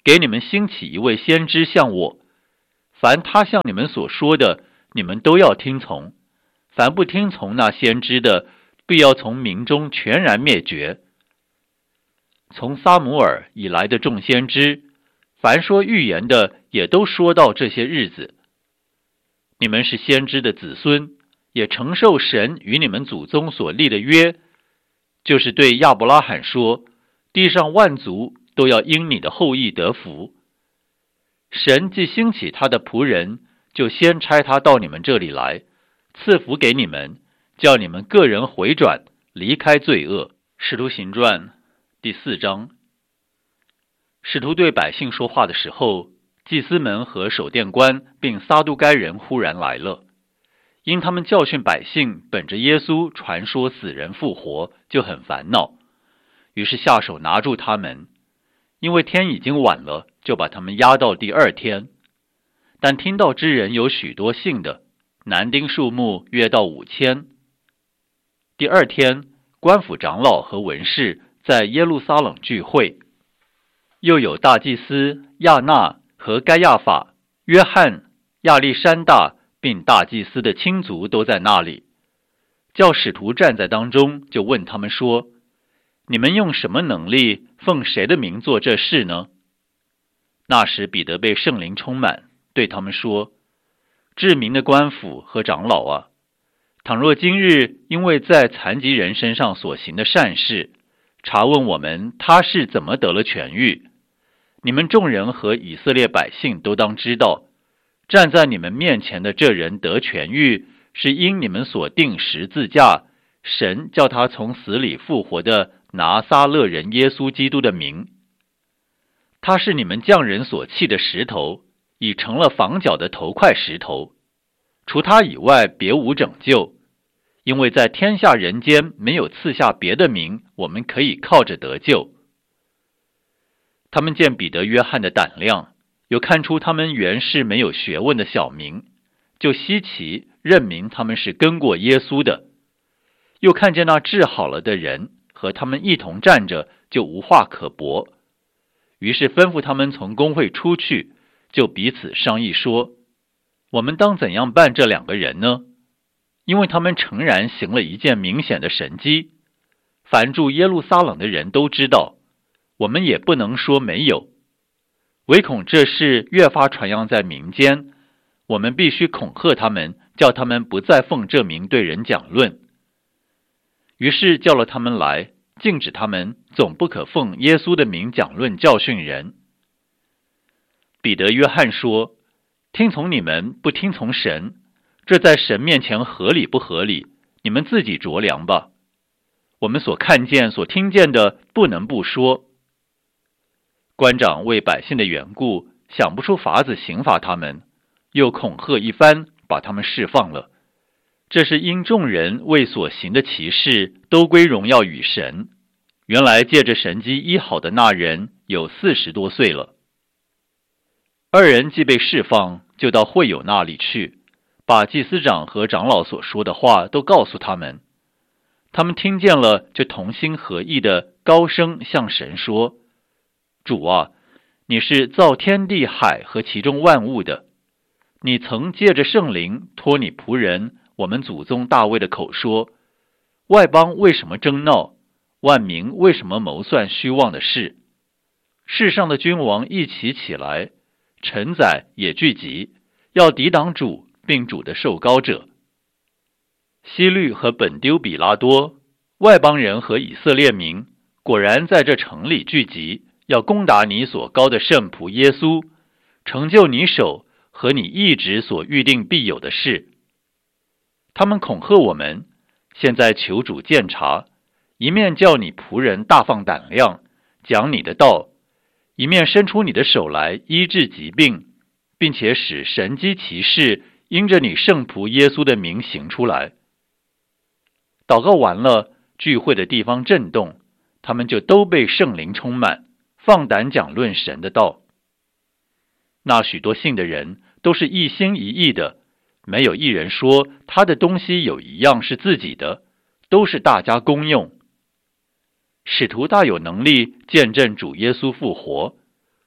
给你们兴起一位先知像我，凡他向你们所说的，你们都要听从；凡不听从那先知的，必要从民中全然灭绝。从撒母耳以来的众先知，凡说预言的，也都说到这些日子。你们是先知的子孙，也承受神与你们祖宗所立的约，就是对亚伯拉罕说，地上万族都要因你的后裔得福。神既兴起他的仆人，就先差他到你们这里来，赐福给你们，叫你们个人回转，离开罪恶。使徒行传第四章。使徒对百姓说话的时候，祭司们和守殿官并撒都该人忽然来了，因他们教训百姓本着耶稣传说死人复活，就很烦恼，于是下手拿住他们。因为天已经晚了，就把他们押到第二天。但听到之人有许多信的，男丁数目约到五千。第二天，官府长老和文士在耶路撒冷聚会，又有大祭司亚那和该亚法、约翰、亚历山大并大祭司的亲族都在那里。叫使徒站在当中，就问他们说，你们用什么能力奉谁的名做这事呢？那时彼得被圣灵充满，对他们说，至民的官府和长老啊，倘若今日因为在残疾人身上所行的善事，查问我们他是怎么得了痊愈，你们众人和以色列百姓都当知道，站在你们面前的这人得痊愈，是因你们所定十字架，神叫他从死里复活的拿撒勒人耶稣基督的名。他是你们匠人所弃的石头，已成了房角的头块石头。除他以外，别无拯救，因为在天下人间没有赐下别的名，我们可以靠着得救。他们见彼得、约翰的胆量，又看出他们原是没有学问的小民，就稀奇，认明他们是跟过耶稣的。又看见那治好了的人和他们一同站着，就无话可驳。于是吩咐他们从公会出去，就彼此商议说，我们当怎样办这两个人呢？因为他们诚然行了一件明显的神迹，凡住耶路撒冷的人都知道，我们也不能说没有。唯恐这事越发传扬在民间，我们必须恐吓他们，叫他们不再奉这名对人讲论。于是叫了他们来，禁止他们总不可奉耶稣的名讲论教训人。彼得、约翰说，听从你们不听从神，这在神面前合理不合理？你们自己酌量吧。我们所看见所听见的，不能不说。官长为百姓的缘故，想不出法子刑罚他们，又恐吓一番，把他们释放了。这是因众人为所行的奇事，都归荣耀与神。原来借着神迹医好的那人有四十多岁了。二人既被释放，就到会友那里去，把祭司长和长老所说的话都告诉他们。他们听见了，就同心合意的高声向神说，主啊，你是造天地海和其中万物的，你曾借着圣灵托你仆人我们祖宗大卫的口说，外邦为什么争闹，万民为什么谋算虚妄的事？世上的君王一起起来，臣宰也聚集，要抵挡主并主的受膏者。希律和本丢比拉多，外邦人和以色列民，果然在这城里聚集，要攻打你所膏的圣仆耶稣，成就你手和你一直所预定必有的事。他们恐吓我们，现在求主鉴察，一面叫你仆人大放胆量，讲你的道，一面伸出你的手来医治疾病，并且使神迹奇事因着你圣仆耶稣的名行出来。祷告完了，聚会的地方震动，他们就都被圣灵充满，放胆讲论神的道。那许多信的人都是一心一意的，没有一人说他的东西有一样是自己的，都是大家公用。使徒大有能力见证主耶稣复活，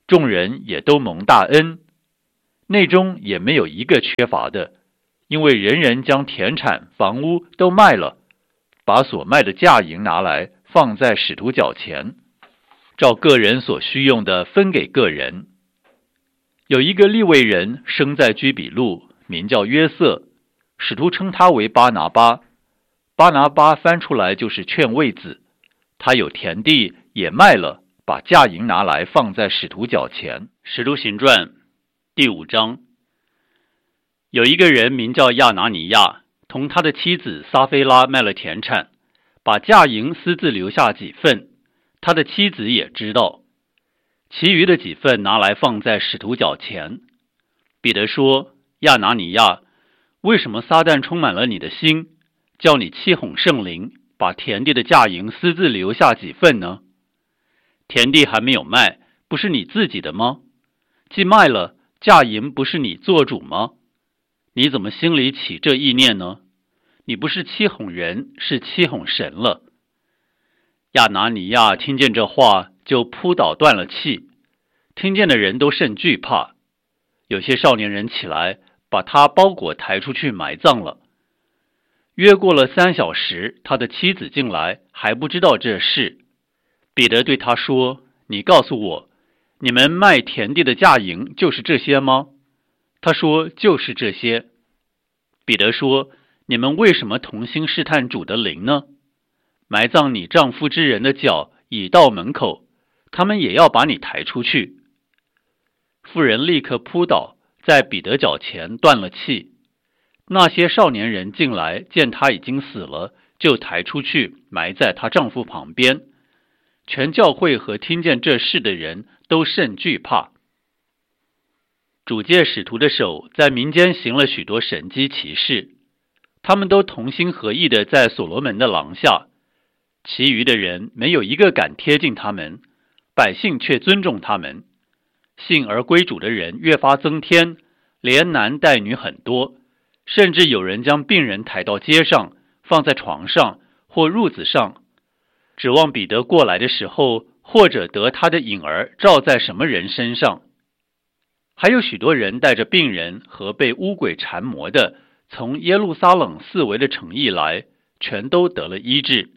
众人也都蒙大恩，内中也没有一个缺乏的，因为人人将田产房屋都卖了，把所卖的价银拿来放在使徒脚前，照个人所需用的分给个人。有一个利未人生在居比路，名叫约瑟，使徒称他为巴拿巴。巴拿巴翻出来就是劝慰子，他有田地也卖了，把价银拿来放在使徒脚前。使徒行传第五章。有一个人名叫亚拿尼亚，同他的妻子撒菲拉卖了田产，把价银私自留下几份，他的妻子也知道，其余的几份拿来放在使徒脚前。彼得说：亚拿尼亚，为什么撒旦充满了你的心，叫你欺哄圣灵，把田地的价银私自留下几份呢？田地还没有卖，不是你自己的吗？既卖了，价银不是你做主吗？你怎么心里起这意念呢？你不是欺哄人，是欺哄神了。亚拿尼亚听见这话，就扑倒断了气，听见的人都甚惧怕。有些少年人起来，把他包裹抬出去埋葬了。约过了三小时，他的妻子进来，还不知道这事。彼得对他说：你告诉我，你们卖田地的价银就是这些吗？他说：就是这些。彼得说：你们为什么同心试探主的灵呢？埋葬你丈夫之人的脚已到门口，他们也要把你抬出去。妇人立刻扑倒，在彼得脚前断了气。那些少年人进来，见他已经死了，就抬出去埋在她丈夫旁边。全教会和听见这事的人都甚惧怕。主借使徒的手在民间行了许多神迹奇事，他们都同心合意的在所罗门的廊下，其余的人没有一个敢贴近他们，百姓却尊重他们。信而归主的人越发增添，连男带女很多，甚至有人将病人抬到街上，放在床上或褥子上，指望彼得过来的时候，或者得他的影儿照在什么人身上。还有许多人带着病人和被污鬼缠磨的，从耶路撒冷四围的城邑来，全都得了医治。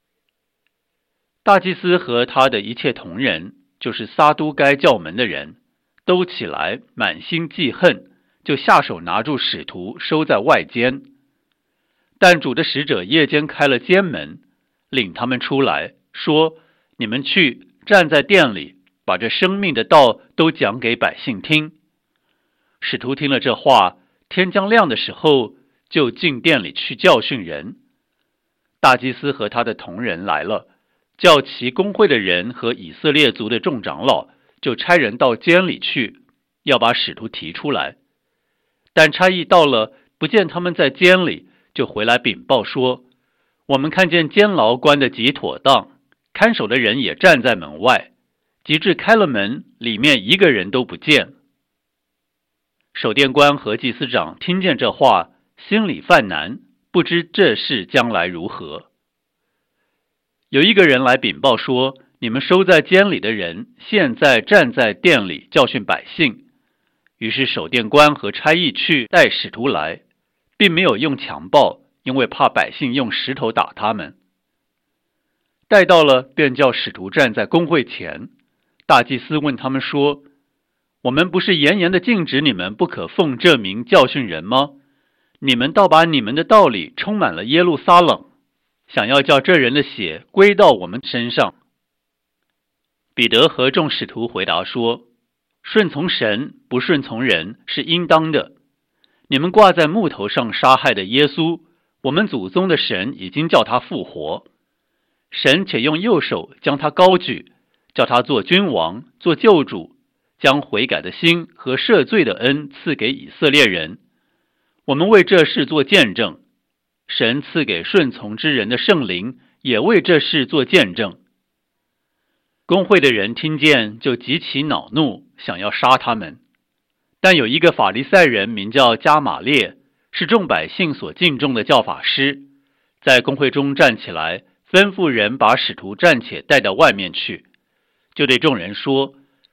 大祭司和他的一切同人，就是撒都该教门的人，都起来满心记恨，就下手拿住使徒收在外间。但主的使者夜间开了监门，领他们出来，说：你们去站在殿里，把这生命的道都讲给百姓听。使徒听了这话，天将亮的时候，就进殿里去教训人。大祭司和他的同人来了，叫其公会的人和以色列族的众长老，就差人到监里去，要把使徒提出来。但差役到了，不见他们在监里，就回来禀报说：我们看见监牢关得极妥当，看守的人也站在门外，及至开了门，里面一个人都不见。守殿官和祭司长听见这话，心里犯难，不知这事将来如何。有一个人来禀报说：你们收在监里的人，现在站在殿里教训百姓。于是守殿官和差役去带使徒来，并没有用强暴，因为怕百姓用石头打他们。带到了，便叫使徒站在公会前。大祭司问他们说：我们不是严严的禁止你们不可奉这名教训人吗？你们倒把你们的道理充满了耶路撒冷，想要叫这人的血归到我们身上。彼得和众使徒回答说：顺从神，不顺从人，是应当的。你们挂在木头上杀害的耶稣，我们祖宗的神已经叫他复活。神且用右手将他高举，叫他做君王，做救主，将悔改的心和赦罪的恩赐给以色列人。我们为这事做见证，神赐给顺从之人的圣灵也为这事做见证。公会的人听见，就极其恼怒，想要杀他们。但有一个法利赛人名叫加玛列，是众百姓所敬重的教法师，在公会中站起来，吩咐人把使徒暂且带到外面去，就对众人说：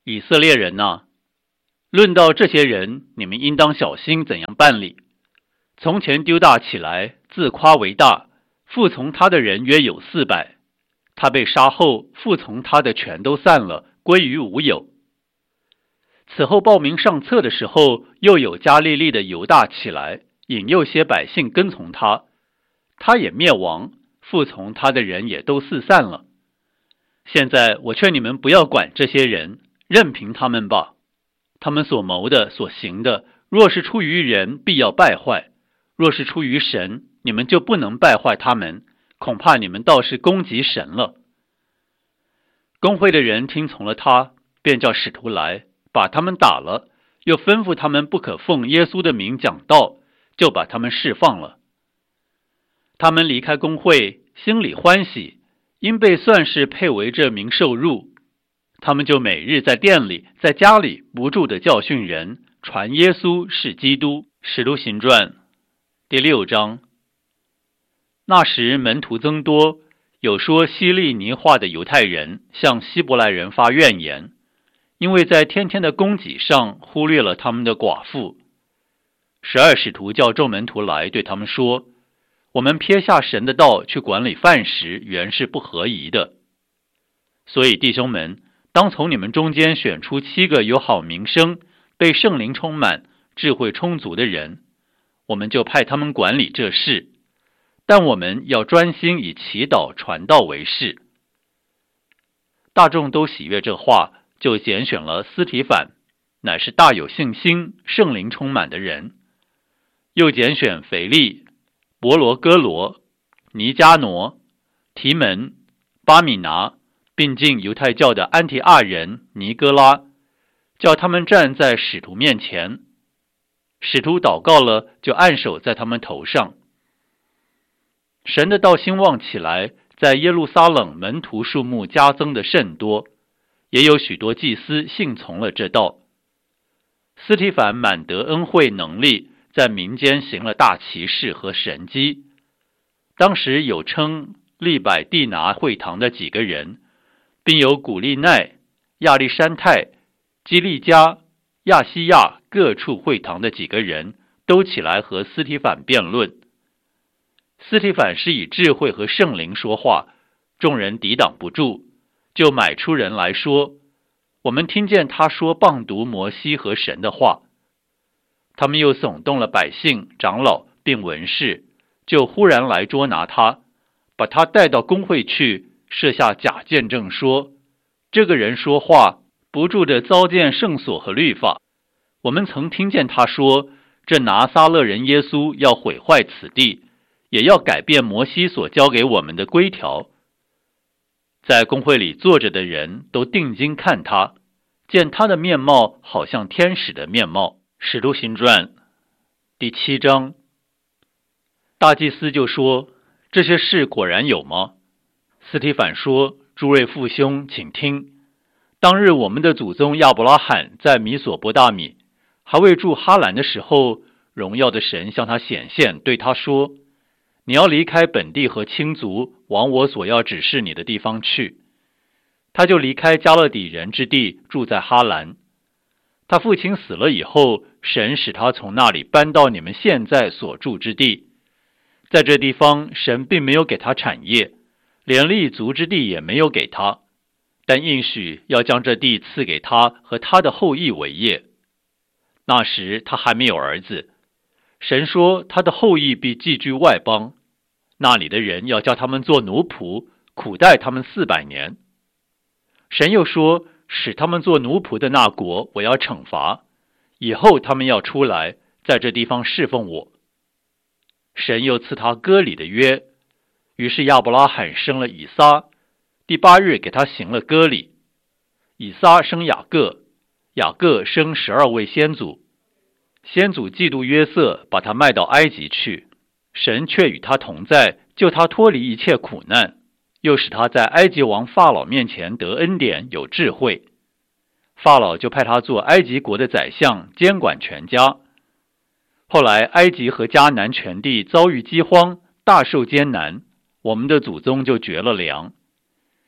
以色列人哪，论到这些人，你们应当小心怎样办理。从前丢大起来，自夸为大，服从他的人约有四百。他被杀后，服从他的全都散了，归于无有。此后报名上册的时候，又有加利利的犹大起来，引诱些百姓跟从他，他也灭亡，服从他的人也都四散了。现在我劝你们不要管这些人，任凭他们吧。他们所谋的、所行的，若是出于人，必要败坏；若是出于神，你们就不能败坏他们，恐怕你们倒是攻击神了。公会的人听从了他，便叫使徒来，把他们打了，又吩咐他们不可奉耶稣的名讲道，就把他们释放了。他们离开公会，心里欢喜，因被算是配为这名受辱。他们就每日在店里、在家里不住地教训人，传耶稣是基督。使徒行传第六章。那时门徒增多，有说希利尼话的犹太人向希伯来人发怨言，因为在天天的供给上忽略了他们的寡妇。十二使徒叫众门徒来，对他们说：我们撇下神的道去管理饭食，原是不合宜的。所以弟兄们，当从你们中间选出七个有好名声、被圣灵充满、智慧充足的人，我们就派他们管理这事。但我们要专心以祈祷传道为事。大众都喜悦这话，就拣选了司提反，乃是大有信心、圣灵充满的人；又拣选腓利、伯罗哥罗、尼加挪、提门、巴米拿，并进犹太教的安提阿人尼哥拉，叫他们站在使徒面前。使徒祷告了，就按手在他们头上。神的道兴旺起来，在耶路撒冷门徒数目加增的甚多，也有许多祭司信从了这道。司提反满得恩惠能力，在民间行了大奇事和神迹。当时有称利百地拿会堂的几个人，并有古利奈、亚历山泰、基利加、亚西亚各处会堂的几个人，都起来和司提反辩论。司提反是以智慧和圣灵说话，众人抵挡不住，就买出人来说：我们听见他说谤读摩西和神的话。他们又耸动了百姓、长老并文士，就忽然来捉拿他，把他带到公会去，设下假见证说：这个人说话不住地糟践圣所和律法。我们曾听见他说，这拿撒勒人耶稣要毁坏此地，也要改变摩西所交给我们的规条。在公会里坐着的人都定睛看他，见他的面貌好像天使的面貌。使徒行传第七章。大祭司就说：这些事果然有吗？司提反说：诸位父兄，请听。当日我们的祖宗亚伯拉罕在米索波大米，还未住哈兰的时候，荣耀的神向他显现，对他说：你要离开本地和亲族，往我所要指示你的地方去。他就离开加勒底人之地，住在哈兰。他父亲死了以后，神使他从那里搬到你们现在所住之地。在这地方，神并没有给他产业，连立足之地也没有给他，但应许要将这地赐给他和他的后裔为业。那时他还没有儿子，神说他的后裔必寄居外邦，那里的人要叫他们做奴仆，苦待他们四百年。神又说，使他们做奴仆的那国我要惩罚，以后他们要出来，在这地方侍奉我。神又赐他割礼的约，于是亚伯拉罕生了以撒，第八日给他行了割礼。以撒生雅各，雅各生十二位先祖。先祖嫉妒约瑟，把他卖到埃及去，神却与他同在，救他脱离一切苦难，又使他在埃及王法老面前得恩典，有智慧。法老就派他做埃及国的宰相，监管全家。后来埃及和迦南全地遭遇饥荒，大受艰难，我们的祖宗就绝了粮。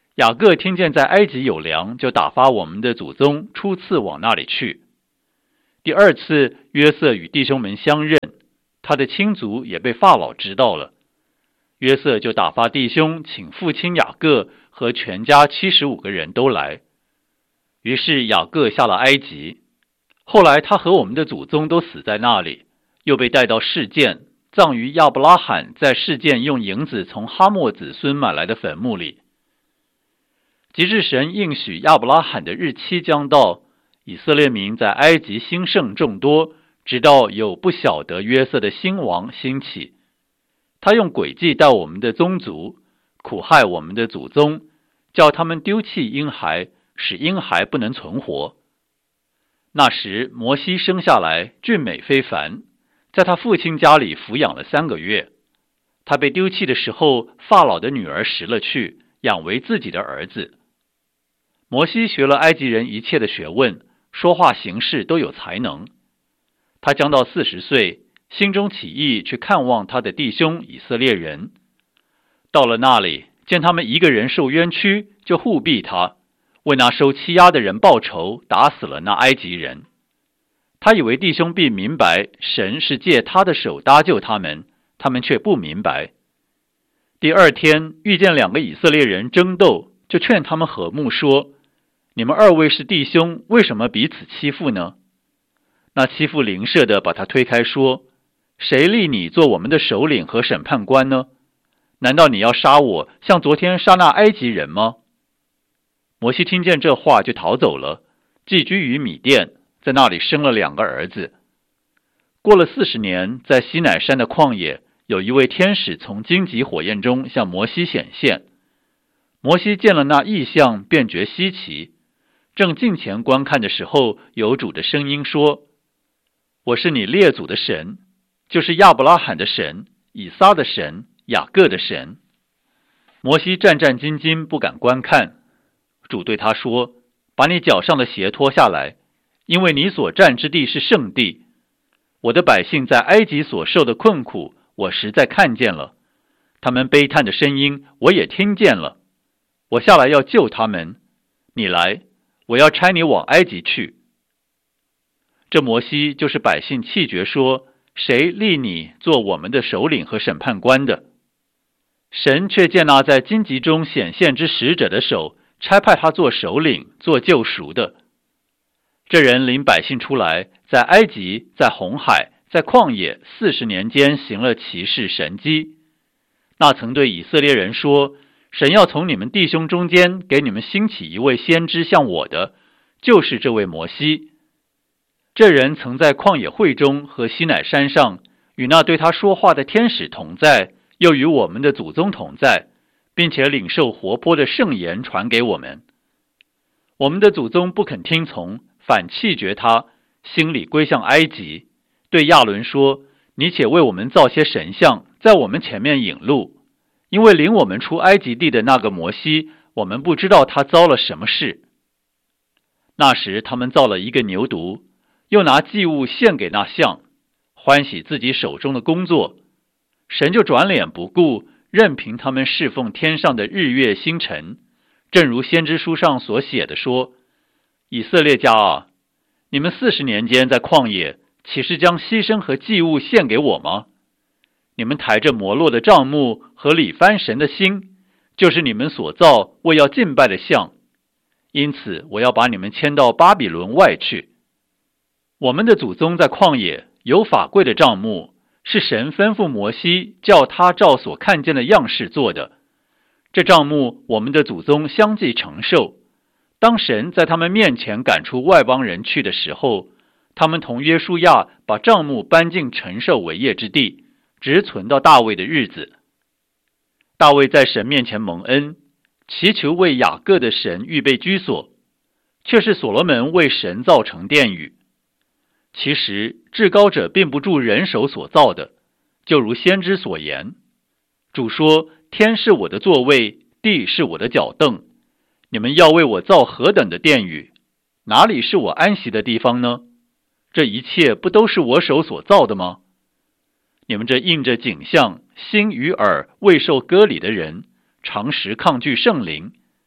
雅各听见在埃及有粮，就打发我们的祖宗初次往那里去。第二次，约瑟与弟兄们相认，他的亲族也被法老知道了。约瑟就打发弟兄请父亲雅各和全家七十五个人都来。于是雅各下了埃及，后来他和我们的祖宗都死在那里，又被带到示剑，葬于亚伯拉罕在示剑用银子从哈莫子孙买来的坟墓里。及至神应许亚伯拉罕的日期将到，以色列民在埃及兴盛众多，直到有不晓得约瑟的新王兴起。他用诡计待我们的宗族，苦害我们的祖宗，叫他们丢弃婴孩，使婴孩不能存活。那时摩西生下来俊美非凡，在他父亲家里抚养了三个月。他被丢弃的时候，法老的女儿拾了去，养为自己的儿子。摩西学了埃及人一切的学问，说话行事都有才能。他将到四十岁，心中起意去看望他的弟兄以色列人。到了那里，见他们一个人受冤屈，就护庇他，为那受欺压的人报仇，打死了那埃及人。他以为弟兄必明白神是借他的手搭救他们，他们却不明白。第二天遇见两个以色列人争斗，就劝他们和睦说：你们二位是弟兄，为什么彼此欺负呢？那欺负邻舍的把他推开说：谁立你做我们的首领和审判官呢？难道你要杀我，像昨天杀那埃及人吗？摩西听见这话就逃走了，寄居于米甸，在那里生了两个儿子。过了四十年，在西乃山的旷野，有一位天使从荆棘火焰中向摩西显现。摩西见了那异象，便觉稀奇。正近前观看的时候，有主的声音说：我是你列祖的神，就是亚伯拉罕的神，以撒的神，雅各的神。摩西战战兢兢，不敢观看。主对他说：把你脚上的鞋脱下来，因为你所站之地是圣地。我的百姓在埃及所受的困苦，我实在看见了，他们悲叹的声音，我也听见了。我下来要救他们，你来，我要差你往埃及去。这摩西就是百姓气绝说：谁立你做我们的首领和审判官的？神却见那在荆棘中显现之使者的手，差派他做首领，做救赎的。这人领百姓出来，在埃及，在红海，在旷野四十年间行了奇事神迹。那曾对以色列人说：神要从你们弟兄中间给你们兴起一位先知像我的，就是这位摩西。这人曾在旷野会中和西乃山上与那对他说话的天使同在，又与我们的祖宗同在，并且领受活泼的圣言传给我们。我们的祖宗不肯听从，反弃绝他，心里归向埃及，对亚伦说：你且为我们造些神像，在我们前面引路，因为领我们出埃及地的那个摩西，我们不知道他遭了什么事。那时他们造了一个牛犊，又拿祭物献给那像，欢喜自己手中的工作。神就转脸不顾，任凭他们侍奉天上的日月星辰，正如先知书上所写的说：以色列家啊，你们四十年间在旷野，岂是将牺牲和祭物献给我吗？你们抬着摩洛的帐幕和里番神的心，就是你们所造为要敬拜的像。因此我要把你们迁到巴比伦外去。我们的祖宗在旷野有法柜的帐幕，是神吩咐摩西叫他照所看见的样式做的。这帐幕我们的祖宗相继承受。当神在他们面前赶出外邦人去的时候，他们同约书亚把帐幕搬进承受为业之地，直存到大卫的日子。大卫在神面前蒙恩，祈求为雅各的神预备居所，却是所罗门为神造成殿宇。其实至高者并不住人手所造的，就如先知所言，主说：天是我的座位，地是我的脚凳，你们要为我造何等的殿宇？哪里是我安息的地方呢？这一切不都是我手所造的吗？你们这印着景象，心与耳未受割礼的人，常时抗拒圣灵，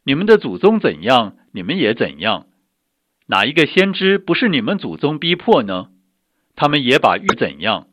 你们的祖宗怎样，你们也怎样。哪一个先知不是你们祖宗逼迫呢？他们也把欲怎样，